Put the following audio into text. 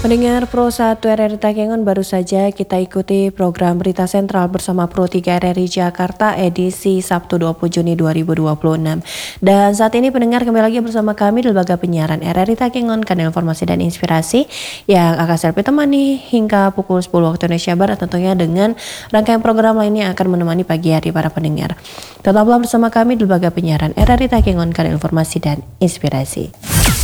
Pendengar Pro 1 RRI Takengon, baru saja kita ikuti program Berita Sentral bersama Pro 3 RRI Jakarta edisi Sabtu 20 Juni 2026. Dan saat ini pendengar kembali lagi bersama kami di lembaga penyiaran RRI Takengon, kanal informasi dan inspirasi yang akan saya temani hingga pukul 10 waktu Indonesia Barat, tentunya dengan rangkaian program lainnya yang akan menemani pagi hari para pendengar. Tetaplah bersama kami di lembaga penyiaran RRI Takengon, kanal informasi dan inspirasi.